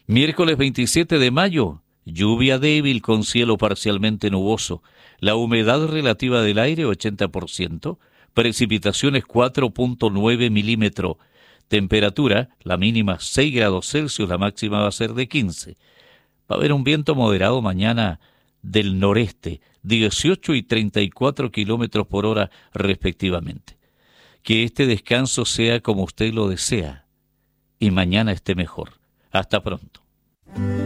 Miércoles 27 de mayo, lluvia débil con cielo parcialmente nuboso. La humedad relativa del aire 80%, precipitaciones 4.9 milímetros. Temperatura, la mínima 6 grados Celsius, la máxima va a ser de 15. Va a haber un viento moderado mañana del noreste, 18 y 34 kilómetros por hora respectivamente. Que este descanso sea como usted lo desea y mañana esté mejor. Hasta pronto.